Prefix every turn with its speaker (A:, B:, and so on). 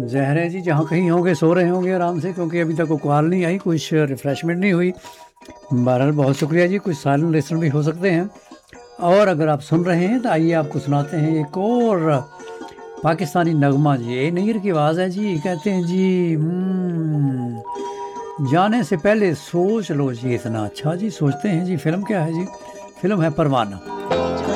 A: ज़हर है जी, जहाँ कहीं होंगे सो रहे होंगे आराम से, क्योंकि अभी तक कोई कॉल नहीं आई, कुछ रिफ़्रेशमेंट नहीं हुई। बहरहाल बहुत शुक्रिया जी, कुछ साइलेंट लिसनर भी हो सकते हैं। और अगर आप सुन रहे हैं तो आइए आपको सुनाते हैं एक और पाकिस्तानी नगमा जी। ए नैयर की आवाज़ है जी, कहते हैं जी जाने से पहले सोच लो जी इतना। अच्छा जी, सोचते हैं जी। फ़िल्म क्या है जी? फ़िल्म है परवाना।